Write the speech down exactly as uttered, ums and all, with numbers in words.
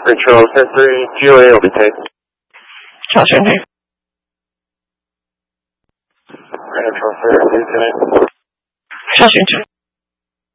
Control ten three, G O A will be taken. Charles Henry. Control three, Lieutenant. Charles Henry.